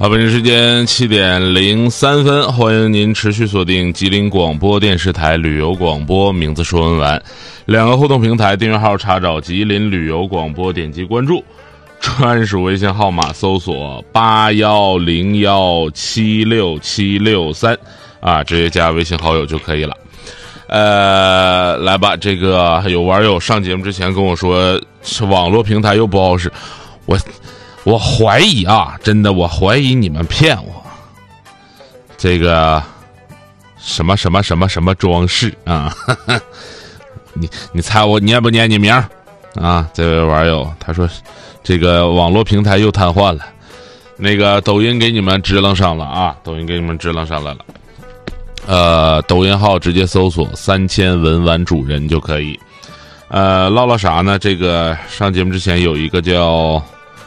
好，北京时间7:03，欢迎您持续锁定吉林广播电视台旅游广播，名字说文玩两个互动平台，订阅号查找吉林旅游广播，点击关注，专属微信号码搜索8101767663啊，直接加微信好友就可以了。来吧，这个有网友上节目之前跟我说，是网络平台又不好使，我怀疑啊，真的，我怀疑你们骗我。这个什么装饰啊？你猜我念不念你名啊？这位网友他说，这个网络平台又瘫痪了。那个抖音给你们支棱上了啊，抖音给你们支棱上来了。抖音号直接搜索3000文玩主人就可以。唠啥呢？这个上节目之前有一个叫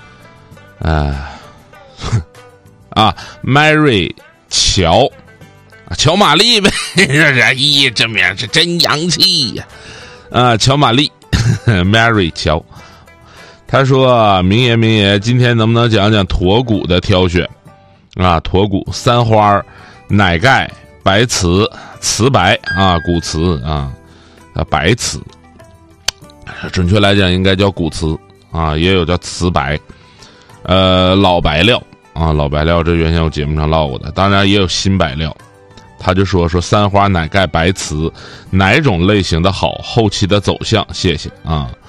Mary 乔玛丽呗，咦，这名是真洋气呀！乔玛丽Mary 乔，他说明爷，今天能不能讲讲驼骨的挑选啊？驼骨、三花、奶盖、白瓷、瓷白啊，骨瓷啊，白瓷，准确来讲应该叫骨瓷啊，也有叫瓷白。老白料啊，老白料这原先我节目上唠过的，当然也有新白料。他就说三花、奶盖、白瓷哪种类型的好，后期的走向，谢谢啊。